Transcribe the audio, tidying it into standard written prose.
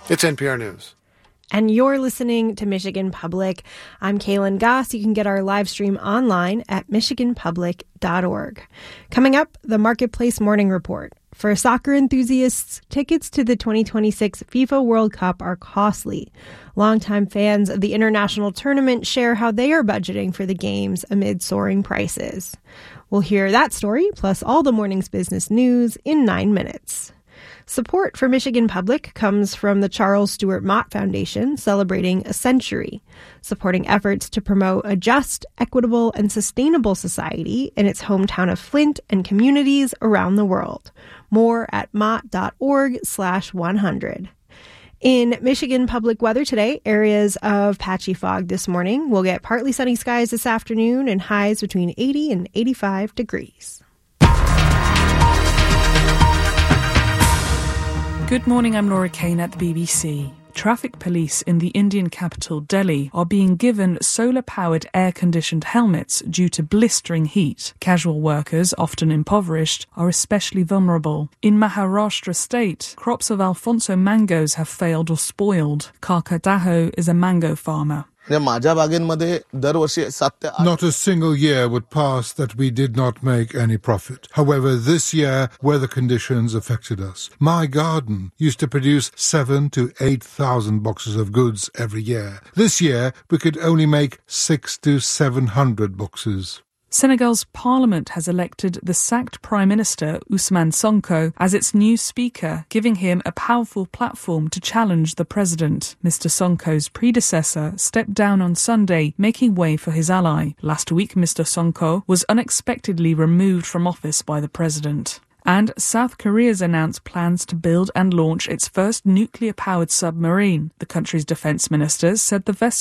It's NPR News. And you're listening to Michigan Public. I'm Kaylin Goss. You can get our live stream online at michiganpublic.org. Coming up, the Marketplace Morning Report. For soccer enthusiasts, tickets to the 2026 FIFA World Cup are costly. Longtime fans of the international tournament share how they are budgeting for the games amid soaring prices. We'll hear that story, plus all the morning's business news in 9 minutes. Support for Michigan Public comes from the Charles Stewart Mott Foundation, celebrating a century, supporting efforts to promote a just, equitable, and sustainable society in its hometown of Flint and communities around the world. More at mott.org/100. In Michigan Public weather today, areas of patchy fog this morning. We'll get partly sunny skies this afternoon and highs between 80 and 85 degrees. Good morning, I'm Laura Kane at the BBC. Traffic police in the Indian capital Delhi are being given solar-powered air-conditioned helmets due to blistering heat. Casual workers, often impoverished, are especially vulnerable. In Maharashtra state, crops of Alfonso mangoes have failed or spoiled. Karka Daho is a mango farmer. Not a single year would pass that we did not make any profit. However, this year, weather conditions affected us. My garden used to produce 7,000 to 8,000 boxes of goods every year. This year, we could only make 600 to 700 boxes. Senegal's parliament has elected the sacked Prime Minister Ousmane Sonko as its new speaker, giving him a powerful platform to challenge the president. Mr. Sonko's predecessor stepped down on Sunday, making way for his ally. Last week, Mr. Sonko was unexpectedly removed from office by the president. And South Korea's announced plans to build and launch its first nuclear-powered submarine. The country's defense ministers said the vessel